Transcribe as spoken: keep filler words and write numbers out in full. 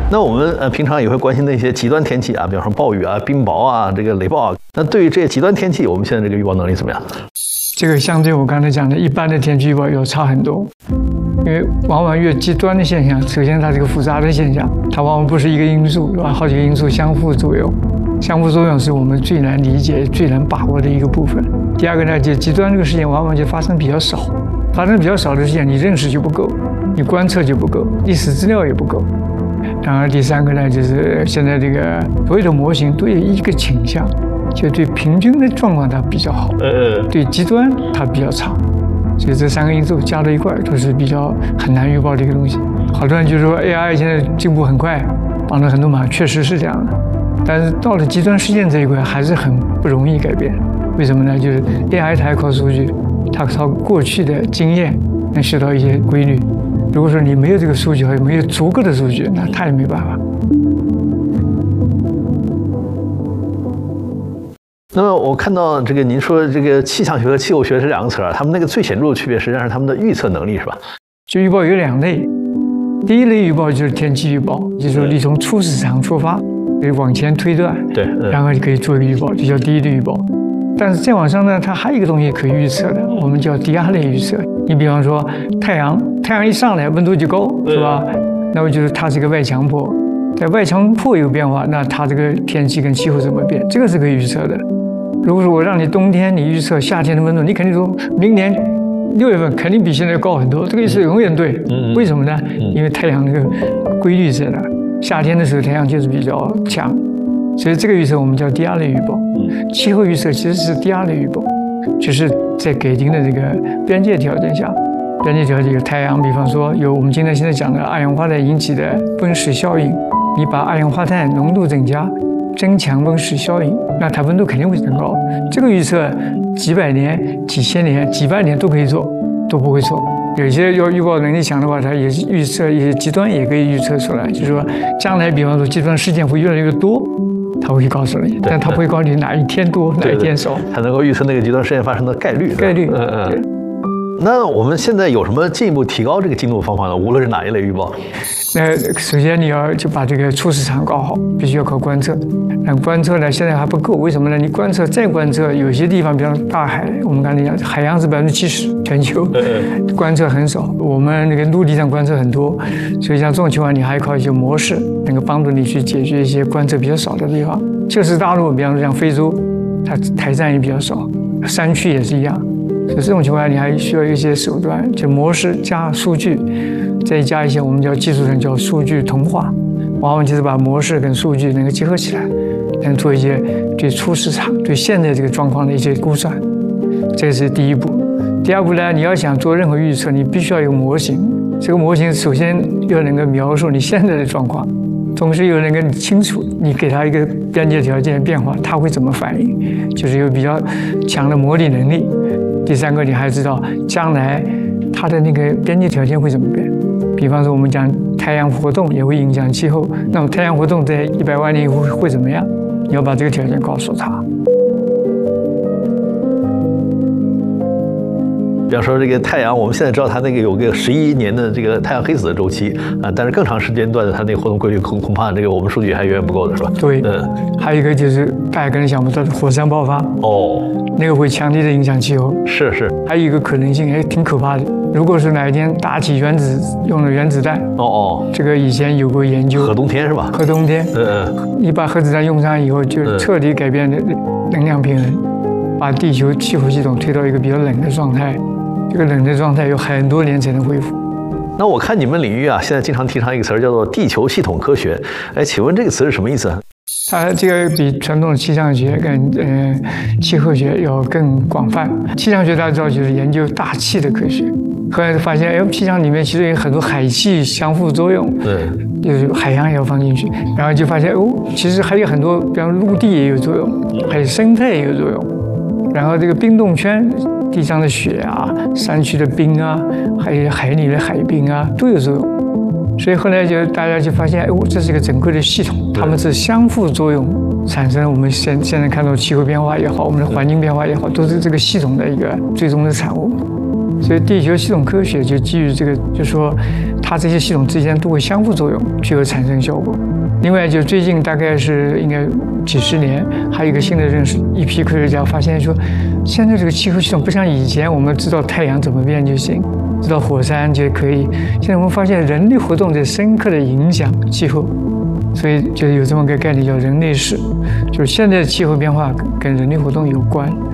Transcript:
那我们呃平常也会关心那些极端天气啊，比方说暴雨啊、冰雹啊、这个雷暴啊。那对于这些极端天气，我们现在这个预报能力怎么样？ 这个相对我刚才讲的一般的天气预报要差很多，因为往往越极端的现象，首先它是个复杂的现象，它往往不是一个因素，对吧？好几个因素相互作用，相互作用是我们最难理解、最难把握的一个部分。第二个呢，就极端这个事件往往就发生比较少，发生比较少的事件，你认识就不够，你观测就不够，历史资料也不够。然后第三个呢，就是现在这个所有的模型都有一个倾向，就对平均的状况它比较好，呃，对极端它比较差，所以这三个因素加到一块都是比较很难预报的一个东西。好多人就说 A I 现在进步很快，帮了很多忙，确实是这样的。但是到了极端事件这一块，还是很不容易改变。为什么呢？就是 A I 它靠数据，它靠过去的经验能学到一些规律。如果说你没有这个数据，和没有足够的数据，那它也没办法。 那么我看到这个您说这个气象学和气候学是两个词儿，他们那个最显著的区别实际上是他们的预测能力，是吧？ 就预报有两类，第一类预报就是天气预报，就是说你从初始场出发，可以往前推断， 对，嗯、 然后你可以做一个预报，就叫第一类预报。但是再往上呢，它还有一个东西可以预测的，我们叫第二类预测。你比方说太阳，太阳一上来温度就高，是吧？那么就是它是一个外强迫，在外强迫有变化，那它这个天气跟气候怎么变，这个是可以预测的。如果说我让你冬天你预测夏天的温度，你肯定说明年六月份肯定比现在高很多，这个预测永远对。为什么呢？因为太阳那个规律在那，夏天的时候太阳就是比较强，所以这个预测我们叫第二类预报。气候预测其实是第二类预报，就是在给定的这个边界条件下，边界条件有太阳，比方说有我们今天现在讲的二氧化碳引起的温室效应，你把二氧化碳浓度增加，增强温室效应，那它温度肯定会增高。这个预测几百年、几千年、几万年都可以做，都不会错。有些要预报能力强的话，它也是预测一些极端也可以预测出来，就是说将来比方说极端事件会越来越多，它会告诉你，但它不会告诉你哪一天多哪一天少， 它能够预测那个极端事件发生的概率。 概率， 嗯嗯。那我们现在有什么进一步提高这个精度的方法呢？无论是哪一类预报？ 那首先你要就把这个初始场搞好，必须要靠观测。但观测呢，现在还不够，为什么呢？你观测再观测，有些地方，比方大海，我们刚才讲，海洋是百分之七十全球，观测很少。我们那个陆地上观测很多，所以像这种情况，你还靠一些模式，能够帮助你去解决一些观测比较少的地方。就是大陆，比方说像非洲，它台站也比较少，山区也是一样。所以这种情况下，你还需要一些手段，就模式加数据，再加一些我们叫技术上叫数据同化，往往就是把模式跟数据能够结合起来，能做一些对初始场、对现在这个状况的一些估算，这是第一步。第二步呢，你要想做任何预测，你必须要有模型。这个模型首先要能够描述你现在的状况，同时又能够清楚你给它一个边界条件变化，它会怎么反应，就是有比较强的模拟能力。第三个，你还知道将来它的那个边界条件会怎么变。比方说，我们讲太阳活动也会影响气候，那么太阳活动在一百万年以后会怎么样？你要把这个条件告诉他。 比方说这个太阳，我们现在知道它那个有个十一年的这个太阳黑子的周期啊，但是更长时间段的它那个活动规律恐恐怕这个我们数据还远远不够的，是吧？ 对，嗯，还有一个就是大家可能想不到的火山爆发哦，那个会强烈的影响气候。 是是， 还有一个可能性，哎，挺可怕的。如果是哪一天打起原子用了原子弹，哦哦，这个以前有过研究， 核冬天是吧？ 核冬天，嗯嗯，你把核子弹用上以后，就彻底改变能量平衡，把地球气候系统推到一个比较冷的状态。这个冷的状态有很多年才能恢复。 那我看你们领域啊，现在经常提倡一个词儿叫做地球系统科学。哎，请问这个词是什么意思？ 它这个比传统的气象学跟呃气候学要更广泛。气象学大家知道就是研究大气的科学，后来发现，哎，气象里面其实有很多海气相互作用，对，就是海洋也要放进去，然后就发现哦，其实还有很多，比方陆地也有作用，还有生态也有作用，然后这个冰冻圈。地上的雪啊，山区的冰啊，还有海里的海冰啊，都有作用。所以后来就大家就发现，哎，这是一个整个的系统，它们是相互作用产生。我们现现在看到气候变化也好，我们的环境变化也好，都是这个系统的一个最终的产物。 所以地球系统科学就基于这个，就说它这些系统之间都会相互作用，最后产生效果。另外，就最近大概是应该几十年，还有一个新的认识，一批科学家发现说，现在这个气候系统不像以前我们知道太阳怎么变就行，知道火山就可以。现在我们发现人类活动在深刻的影响气候，所以就有这么个概念叫人类史，就是现在的气候变化跟人类活动有关。